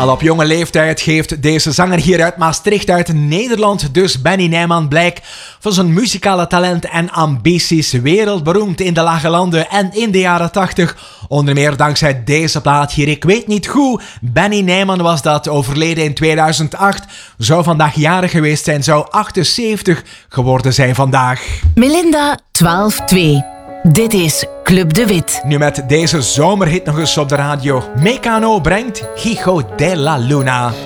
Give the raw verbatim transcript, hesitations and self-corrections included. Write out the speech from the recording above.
Al op jonge leeftijd geeft deze zanger hier uit Maastricht uit Nederland, dus Benny Nijman, blijk van zijn muzikale talent en ambities. Wereldberoemd in de lage landen en in de jaren tachtig. Onder meer dankzij deze plaat hier. Ik weet niet hoe. Benny Nijman was dat, overleden in tweeduizend acht. Zou vandaag jarig geweest zijn, zou achtenzeventig geworden zijn vandaag. Melinda twaalf twee. Dit is Club de Wit. Nu met deze zomerhit nog eens op de radio. Mecano brengt Hijo de la Luna.